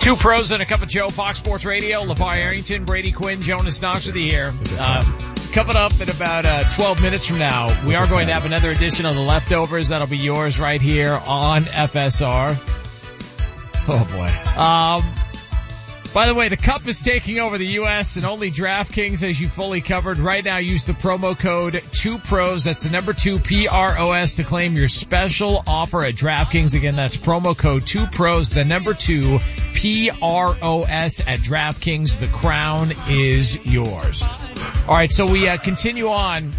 Two pros and a cup of Joe, Fox Sports Radio. LeVar Arrington, Brady Quinn, Jonas Knoxworthy here. Coming up in about 12 minutes from now, we are going to have another edition of The Leftovers. That'll be yours right here on FSR. Oh, boy. By the way, the Cup is taking over the U.S. and only DraftKings has you fully covered. Right now, use the promo code 2PROS. That's the number 2, PROS, to claim your special offer at DraftKings. Again, that's promo code 2PROS, the number 2, PROS at DraftKings. The crown is yours. All right, so we continue on.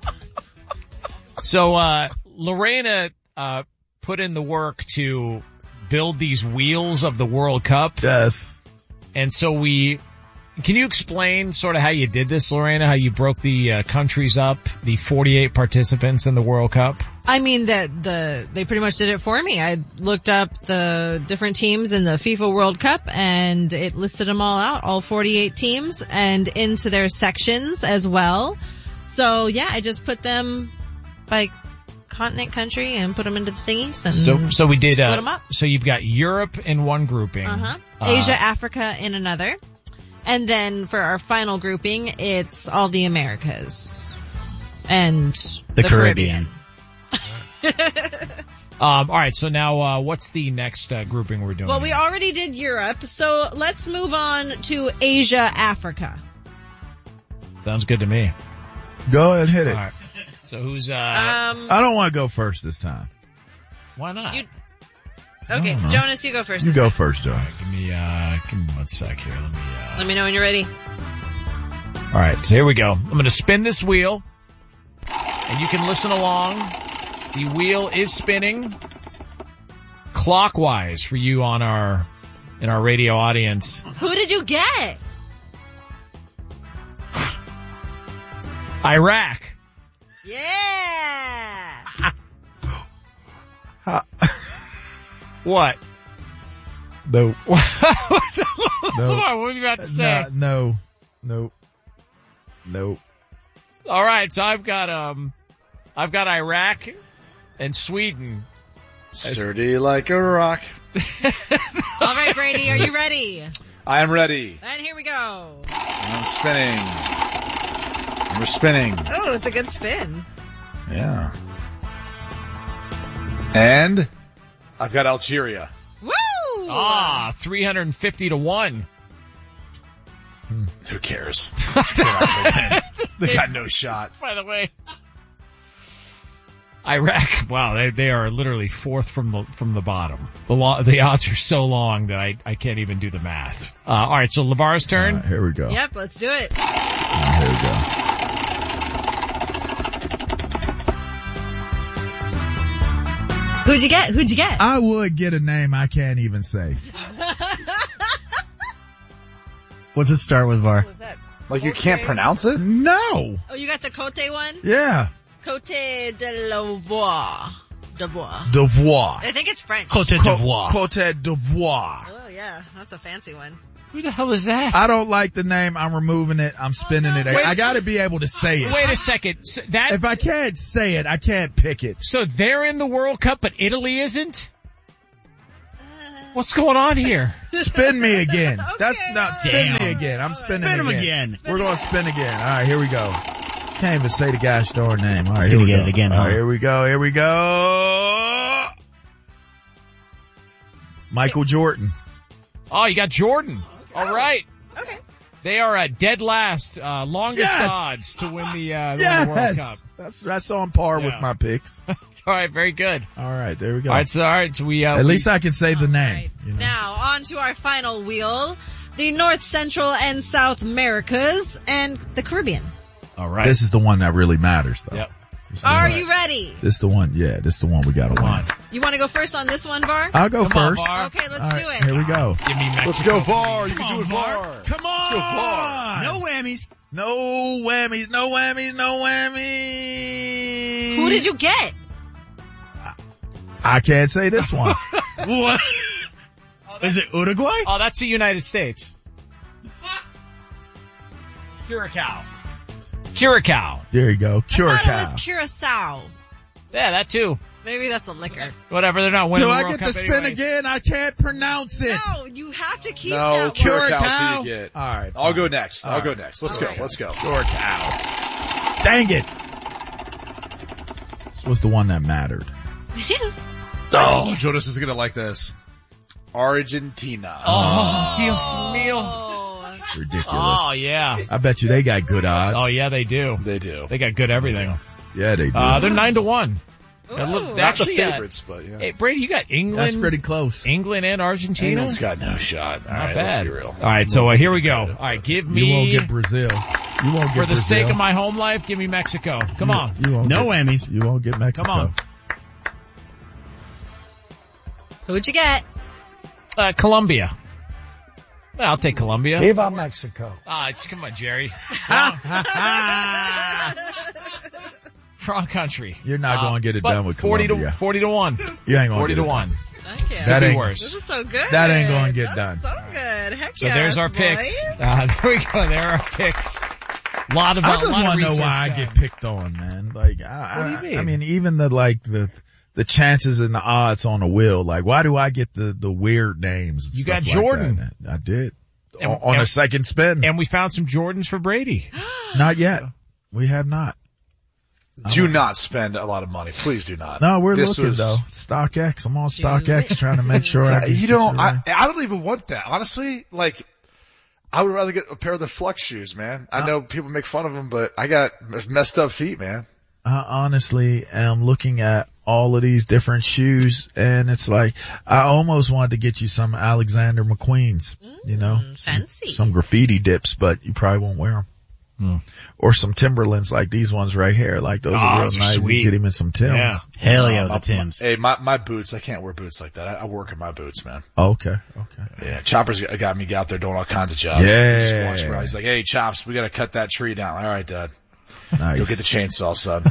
So Lorena put in the work to build these wheels of the World Cup. Yes. And so can you explain sort of how you did this, Lorena, how you broke the countries up, the 48 participants in the World Cup? I mean, they pretty much did it for me. I looked up the different teams in the FIFA World Cup and it listed them all out, all 48 teams, and into their sections as well. So yeah, I just put them by continent, country, and put them into the thingies. And so we did, split them up. So you've got Europe in one grouping. Asia, Africa in another. And then for our final grouping, it's all the Americas. And the Caribbean. All right, so now what's the next grouping we're doing? Well, we already did Europe, so let's move on to Asia, Africa. Sounds good to me. Go ahead and hit it. All right. So who's I don't want to go first this time. Why not? Okay, Jonas, you go first. You go first, Joe. Right, give me 1 sec here. Let me know when you're ready. All right, so here we go. I'm going to spin this wheel, and you can listen along. The wheel is spinning clockwise for you in our radio audience. Who did you get? Iraq. Yeah. What? No. No. What are you about to say? No. All right, so I've got Iraq and Sweden. Sturdy like a rock. All right, Brady, are you ready? I am ready. And here we go. I'm spinning. We're spinning. Oh, it's a good spin. Yeah. And I've got Algeria. Woo! 350-1. Who cares? They got no shot. By the way, Iraq, wow, they are literally fourth from the bottom. The odds are so long that I can't even do the math. All right, so LeVar's turn. Right, here we go. Yep, let's do it. Here we go. Who'd you get? I would get a name I can't even say. What's it start with, VAR? What was that? Like you can't pronounce it? No. Oh, you got the Cote one? Yeah. Cote de l'Ivoire. Devoir. I think it's French. Cote d'Ivoire. Cote d'Ivoire. Oh yeah, that's a fancy one. Who the hell is that? I don't like the name. I'm removing it. I'm spinning it. I gotta be able to say it. Wait a second. So If I can't say it, I can't pick it. So they're in the World Cup, but Italy isn't? What's going on here? Spin me again. Okay, That's not spin me again. I'm spinning Spin him again. again. We're going to spin again. All right, here we go. Can't even say the gosh darn name. All right, Let's here we get go. it again, All huh? right, here we go. Michael Jordan. Oh, you got Jordan. All right. Okay. They are dead last, longest odds to win the World Cup. That's on par with my picks. All right, very good. All right, there we go. All right, so we at least I can say the name. Right. You know? Now, on to our final wheel. The North, Central, and South Americas and the Caribbean. All right. This is the one that really matters, though. Yep. Are you ready? This is the one. Yeah, this is the one we got to win. You want to go first on this one, VAR? I'll go Come on, first. VAR. Okay, let's All right, do it. Here we go. Give me Mexico. Let's go VAR. You Come can do on, it VAR. Come on. Let's go VAR. No whammies. No whammies. No whammies. No whammies. Who did you get? I can't say this one. What? Is it Uruguay? Oh, that's the United States. Curacao. There you go. I thought it Curacao. was Curacao. Yeah, that too. Maybe that's a liquor. Whatever, they're not winning Do the I World get Cup to spin anyways. again? I can't pronounce it. No, you have to keep No, that Curacao. word. Curacao? So you get. All right. I'll go next. All I'll go right. next. Let's All go. right. Let's go. Curacao. Dang it. This was the one that mattered. Oh, Jonas is gonna like this. Argentina. Oh, Dios mío. Oh. Ridiculous. Oh, yeah. I bet you they got good odds. Oh, yeah, they do. They do. They got good everything. Yeah, they do. They're 9-1. Ooh. Not Actually, the favorites, but yeah. Hey, Brady, you got England. That's pretty close. England and Argentina. England's got no shot. All Not right, bad. let's be real. All right, so here we go. All right, give me. You won't get Brazil. You won't get For the Brazil. sake of my home life, give me Mexico. Come on. You won't No get, whammies. You won't get Mexico. Come on. Who'd you get? Colombia. I'll take Colombia. Viva Mexico. Come on, Jerry. Wrong country. You're not going to get it but done with 40 Colombia. 40 to 1. You ain't going 40 to to 1. Thank you. That Could be ain't worse. This is so good. That ain't gonna get That's done. so good. Heck So yes, there's our boys. picks. There we go. There are our picks. I just lot of want to know research why I done. get picked on, man. Like, What do you mean? I mean, even the chances and the odds on the wheel. Like, why do I get the weird names? And You stuff got like Jordan. that? I did. And- on and- a second spin. And we found some Jordans for Brady. Not yet. We have not. Do not spend a lot of money. Please do not. No, we're This looking was- though. StockX. I'm on StockX trying to make sure I get You know, right. I don't even want that. Honestly, like, I would rather get a pair of the Flex shoes, man. I know people make fun of them, but I got messed up feet, man. I honestly am looking at all of these different shoes and it's like, I almost wanted to get you some Alexander McQueen's, you know, fancy. some graffiti dips, but you probably won't wear them. Or some Timberlands like these ones right here. Like those are those real are nice. sweet. You get him in some Timbs. Yeah. Hell yeah, the Timbs. Hey, my boots, I can't wear boots like that. I work in my boots, man. Oh, okay. Yeah, Chopper's got me out there doing all kinds of jobs. Yeah. He just walks around. He's like, hey, Chops, we gotta cut that tree down. All right, Dad. Nice. Go get the chainsaw, son.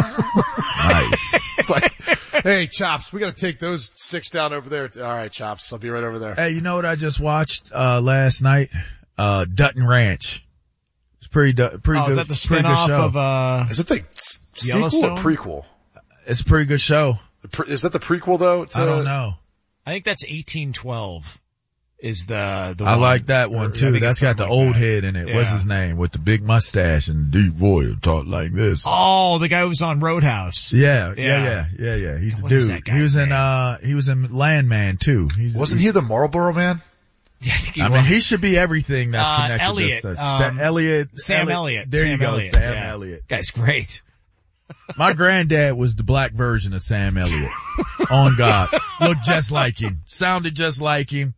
Nice. It's like, hey, Chops, we gotta take those 6 down over there. All right, Chops, I'll be right over there. Hey, you know what I just watched, last night? Dutton Ranch. It's pretty good. Is that the pretty good spinoff show. Is it the sequel or Yellowstone? prequel? It's a pretty good show. Is that the prequel though? I don't know. I think that's 1812 is the I one. like that Or one I too. think That's it's got the something like old that. head in it. What's Yeah. his name? With the big mustache and deep voice, talk like this. Oh, the guy who was on Roadhouse. Yeah. He's the What is dude. that He was guy's in, he was in Landman too. Wasn't he the Marlboro Man? Yeah, I think he I was. mean, he should be everything that's connected Elliot, to stuff. Sam Elliott. There Sam you go, Elliott, Sam yeah. Elliott. Guy's great. My granddad was the black version of Sam Elliott. On God. Looked just like him. Sounded just like him.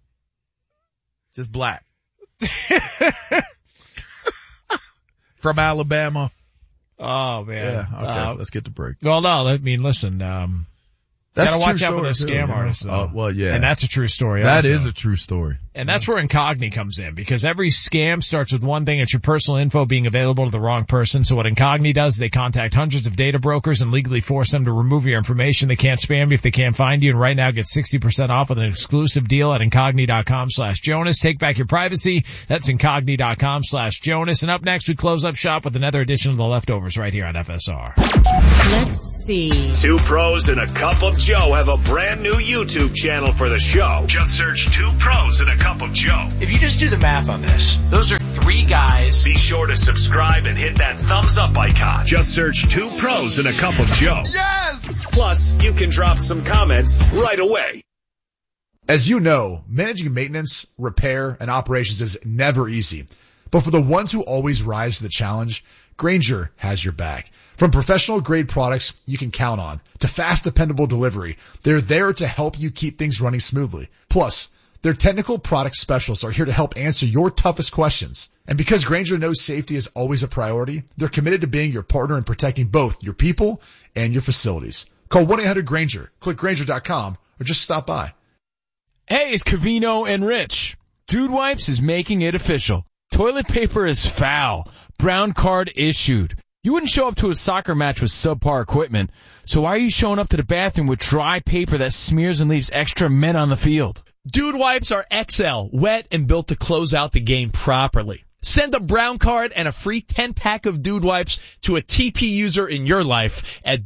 Just black. From Alabama. Oh man. Yeah, okay, let's get to break. Well, no, I mean, listen, That's gotta a true watch out for story, those too, scam you know? artists, though. Oh, well, yeah. And that's a true story. That also. is a true story. And that's where Incogni comes in, because every scam starts with one thing: it's your personal info being available to the wrong person. So what Incogni does is they contact hundreds of data brokers and legally force them to remove your information. They can't spam you if they can't find you. And right now, get 60% off with an exclusive deal at Incogni.com/Jonas. Take back your privacy. That's Incogni.com/Jonas. And up next, we close up shop with another edition of The Leftovers right here on FSR. Let's see. Two pros and a cup of Joe have a brand new YouTube channel for the show. Just search Two Pros and a Cup of Joe. If you just do the math on this, those are 3 guys. Be sure to subscribe and hit that thumbs up icon. Just search Two Pros and a Cup of Joe. Yes! Plus, you can drop some comments right away. As you know, managing maintenance, repair, and operations is never easy. But for the ones who always rise to the challenge, Grainger has your back. From professional grade products you can count on to fast, dependable delivery, they're there to help you keep things running smoothly. Plus, their technical product specialists are here to help answer your toughest questions. And because Grainger knows safety is always a priority, they're committed to being your partner in protecting both your people and your facilities. Call 1-800-GRAINGER, click Grainger.com, or just stop by. Hey, it's Cavino and Rich. Dude Wipes is making it official. Toilet paper is foul. Brown card issued. You wouldn't show up to a soccer match with subpar equipment, so why are you showing up to the bathroom with dry paper that smears and leaves extra men on the field? Dude Wipes are XL, wet and built to close out the game properly. Send a Brown card and a free 10-pack of Dude Wipes to a TP user in your life at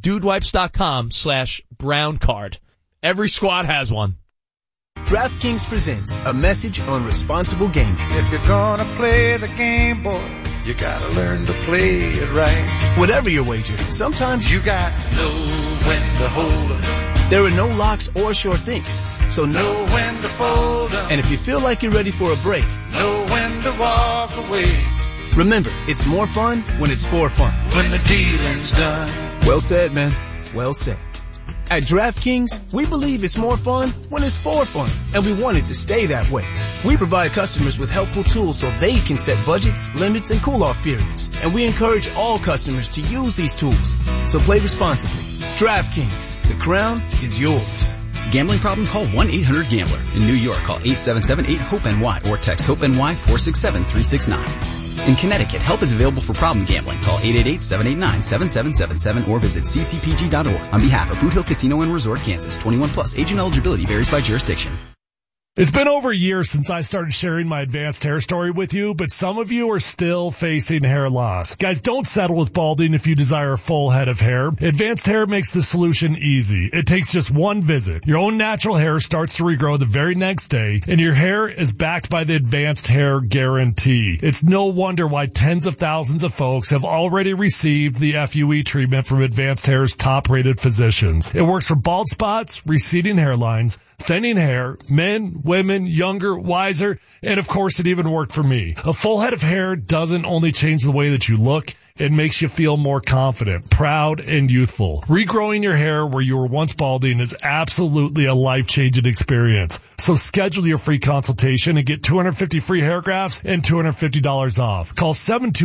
dudewipes.com/Brown card. Every squad has one. DraftKings presents a message on responsible gaming. If you're gonna play the game, boy, you gotta learn to play it right. Whatever your wager, sometimes you got to know when to hold 'em. There are no locks or sure things, so know when to fold 'em. And if you feel like you're ready for a break, know when to walk away. Remember, it's more fun when it's for fun. When the dealing's done. Well said, man. Well said. At DraftKings, we believe it's more fun when it's for fun, and we want it to stay that way. We provide customers with helpful tools so they can set budgets, limits, and cool-off periods, and we encourage all customers to use these tools. So play responsibly. DraftKings, the crown is yours. Gambling problem? Call 1-800-GAMBLER. In New York, call 877-8-HOPE-NY or text HOPE-NY 467-369. In Connecticut, help is available for problem gambling. Call 888-789-7777 or visit ccpg.org. On behalf of Boot Hill Casino and Resort, Kansas, 21 plus. Age and eligibility varies by jurisdiction. It's been over a year since I started sharing my advanced hair story with you, but some of you are still facing hair loss. Guys, don't settle with balding if you desire a full head of hair. Advanced Hair makes the solution easy. It takes just one visit. Your own natural hair starts to regrow the very next day, and your hair is backed by the Advanced Hair Guarantee. It's no wonder why tens of thousands of folks have already received the FUE treatment from Advanced Hair's top-rated physicians. It works for bald spots, receding hairlines, thinning hair, men, women, younger, wiser, and of course it even worked for me. A full head of hair doesn't only change the way that you look, it makes you feel more confident, proud, and youthful. Regrowing your hair where you were once balding is absolutely a life-changing experience. So schedule your free consultation and get 250 free hair grafts and $250 off. Call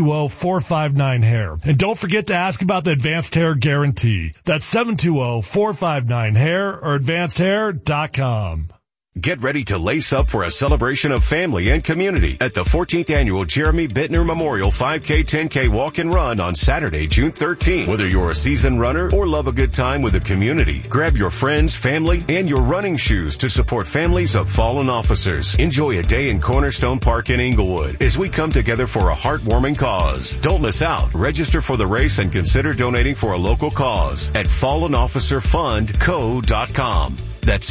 720-459-HAIR. And don't forget to ask about the Advanced Hair Guarantee. That's 720-459-HAIR or advancedhair.com. Get ready to lace up for a celebration of family and community at the 14th Annual Jeremy Bittner Memorial 5K 10K Walk and Run on Saturday, June 13th. Whether you're a seasoned runner or love a good time with the community, grab your friends, family, and your running shoes to support families of fallen officers. Enjoy a day in Cornerstone Park in Inglewood as we come together for a heartwarming cause. Don't miss out. Register for the race and consider donating for a local cause at FallenOfficerFundCo.com. That's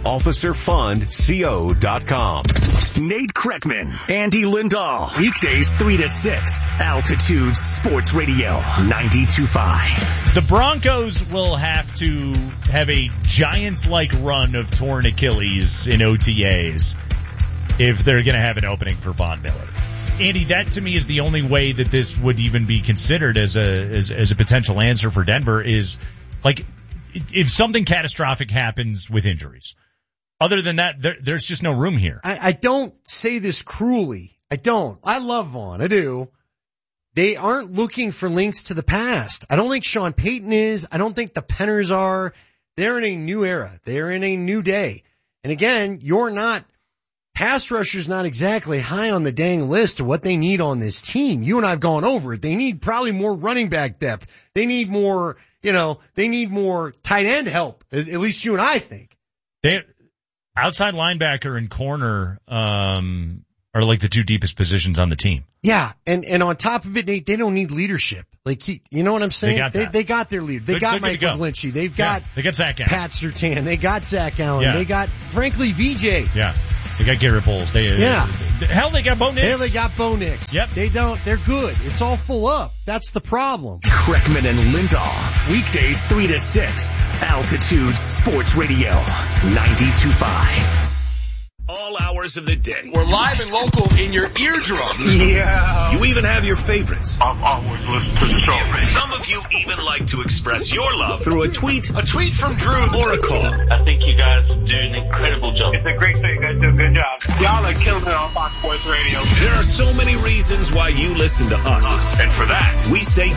FallenOfficerFundCo.com. Nate Kreckman, Andy Lindahl. Weekdays 3 to 6. Altitude Sports Radio 92.5. The Broncos will have to have a Giants-like run of torn Achilles in OTAs if they're going to have an opening for Von Miller. Andy, that to me is the only way that this would even be considered as a potential answer for Denver is like, if something catastrophic happens with injuries. Other than that, there's just no room here. I don't say this cruelly. I don't. I love Vaughn. I do. They aren't looking for links to the past. I don't think Sean Payton is. I don't think the Penners are. They're in a new era. They're in a new day. And again, pass rusher's not exactly high on the dang list of what they need on this team. You and I have gone over it. They need probably more running back depth. They need more, they need more tight end help. At least you and I think. Outside linebacker and corner, are like the two deepest positions on the team. Yeah. And on top of it, they don't need leadership. Like, you know what I'm saying? They got their leader. They got Mike McGlinchey. They got Zach Allen. Pat Surtain. They got Zach Allen. Yeah. They got, frankly, VJ. Yeah. They got Garrett Bowles. They got Bo Nix. Hell, they got Bo Nix. Yep. They're good. It's all full up. That's the problem. Kreckman and Lindahl. Weekdays 3 to 6. Altitude Sports Radio 92.5. All hours of the day. We're live and local in your eardrum. Yeah. You even have your favorites. I've always listened to the show. Some of you even like to express your love through a tweet. A tweet from Drew. Or a call. I think you guys do an incredible job. It's a great show. You guys do a good job. Y'all are killing it on Fox Sports Radio. There are so many reasons why you listen to us. And for that, we say